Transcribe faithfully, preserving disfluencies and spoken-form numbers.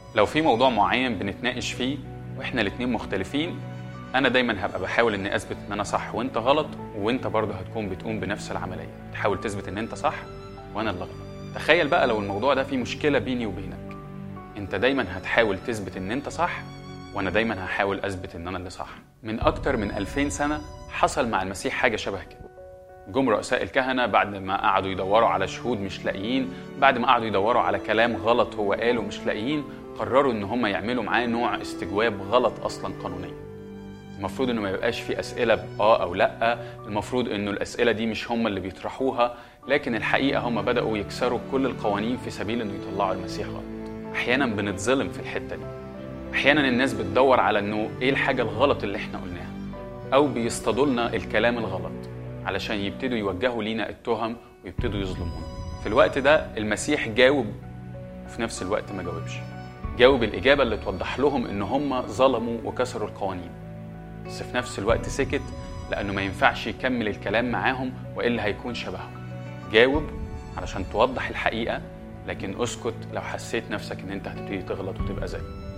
لو في موضوع معين بنتناقش فيه واحنا الاتنين مختلفين، انا دايما هبقى بحاول اني اثبت ان انا صح وانت غلط، وانت برضه هتكون بتقوم بنفس العمليه، تحاول تثبت ان انت صح وانا اللي غلط. تخيل بقى لو الموضوع ده فيه مشكله بيني وبينك، انت دايما هتحاول تثبت ان انت صح وانا دايما هحاول اثبت ان انا اللي صح. من اكتر من ألفين سنه حصل مع المسيح حاجه شبه كده. جم رؤساء الكهنه بعد ما قعدوا يدوروا على شهود مش لاقيين، بعد ما قعدوا يدوروا على كلام غلط هو قاله مش لاقيين، قرروا ان هم يعملوا معاه نوع استجواب غلط اصلا قانونيا. المفروض انه ما يبقاش في اسئله باه او لا، المفروض انه الاسئله دي مش هم اللي بيطرحوها، لكن الحقيقه هم بداوا يكسروا كل القوانين في سبيل انه يطلعوا المسيح غلط. احيانا بنتظلم في الحته دي، احيانا الناس بتدور على انه ايه الحاجه الغلط اللي احنا قلناها، او بيصطادوا لنا الكلام الغلط علشان يبتدوا يوجهوا لينا التهم ويبتدوا يظلمونا. في الوقت ده المسيح جاوب، وفي نفس الوقت ما جاوبش. جاوب الاجابه اللي توضح لهم ان هم ظلموا وكسروا القوانين، بس في نفس الوقت سكت لانه ما ينفعش يكمل الكلام معاهم والا هيكون شبههم. جاوب علشان توضح الحقيقه، لكن اسكت لو حسيت نفسك ان انت هتبتدي تغلط وتبقى زيه.